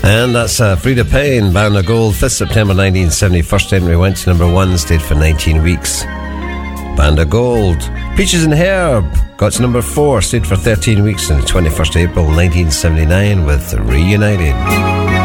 And that's Frida Payne, Band of Gold, 5th September 1970. First entry went to number 1, stayed for 19 weeks. Band of Gold. Peaches and Herb got to number 4, stayed for 13 weeks on the 21st April 1979 with Reunited.